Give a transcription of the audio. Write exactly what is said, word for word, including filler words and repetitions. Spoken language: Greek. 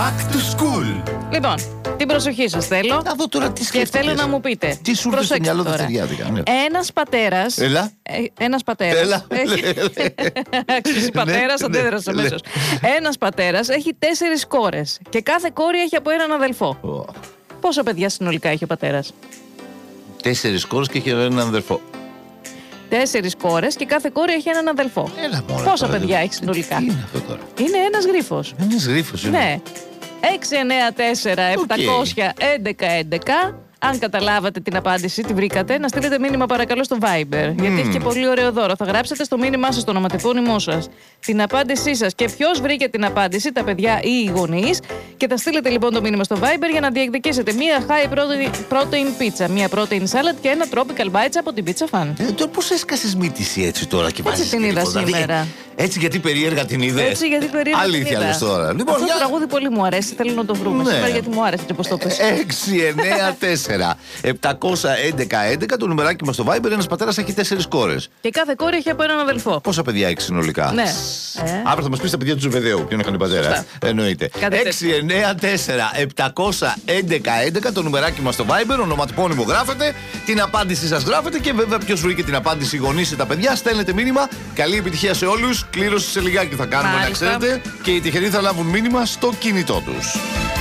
Back to school. Λοιπόν, την προσοχή σας θέλω. Να δω τώρα τι Και σκέφτηκες. θέλω να μου πείτε. Τι σου ήρθε στο μυαλό τώρα. δευτεριάτικα. Ναι. Ένας πατέρας. Έλα. Ε, ένας πατέρας. Έλα. Έχει... Αξίζει πατέρας, Ναι, αντέδρασε ναι, αμέσως. Ένας πατέρας έχει τέσσερις κόρες. Και κάθε κόρη έχει από έναν αδελφό. Oh. Πόσα παιδιά συνολικά έχει ο πατέρας? Τέσσερις κόρες και έχει έναν αδερφό. Τέσσερις κόρες και κάθε κόρη έχει έναν αδελφό. Έλα μωρέ. Πόσα τώρα, παιδιά τι- έχει συνολικά? Τι είναι αυτό τώρα. Είναι ένας γρίφος. Ένας γρίφος είναι. Ναι. έξι εννιά τέσσερα επτακόσια έντεκα έντεκα. Αν καταλάβατε την απάντηση, τη βρήκατε, να στείλετε μήνυμα παρακαλώ στο Viber. Γιατί έχει και πολύ ωραίο δώρο. Θα γράψετε στο μήνυμά σας, το ονοματεπώνυμό σας, την απάντησή σας και ποιος βρήκε την απάντηση, τα παιδιά ή οι γονείς. Και θα στείλετε λοιπόν το μήνυμα στο Viber για να διεκδικήσετε μία high protein, protein pizza, μία protein salad και ένα tropical bites από την Pizza Fan. Ε, τώρα πώς έσκασες μύτη εσύ έτσι τώρα και βάζεις την και είδα τίποτα. σήμερα. Δηλαδή, έτσι γιατί περίεργα την είδες. Έτσι, γιατί περίεργα την Αλήθεια είδα. λες τώρα. Λοιπόν, Αυτό για... το τραγούδι πολύ μου αρέσει, θέλω να το βρούμε. Ναι. Σήμερα γιατί μου άρεσε και πώς το πες. έξι εννιά τέσσερα επτακόσια έντεκα έντεκα το νουμεράκι μας στο Viber. Ένας πατέρας έχει τέσσερις κόρες. Και κάθε κόρη έχει από έναν αδελφό. Πόσα παιδιά έχει συνολικά? Ναι. Ε. Αύριο θα μας πεις τα παιδιά του Ζουβεδαίου. Ποιον είχαν οι πατέρα. Σωστά. Εννοείται. Κάντε έξι εννιά τέσσερα επτακόσια έντεκα έντεκα το νουμεράκι μας στο Viber. Ονοματεπώνυμο γράφετε. Την απάντηση σας γράφετε. Και βέβαια ποιος βρήκε την απάντηση, οι γονείς ή τα παιδιά. Στέλνετε μήνυμα. Καλή επιτυχία σε όλους. Κλήρωση σε λιγάκι θα κάνουμε. Μάλιστα. Να ξέρετε. Και οι τυχεροί θα λάβουν μήνυμα στο κινητό τους.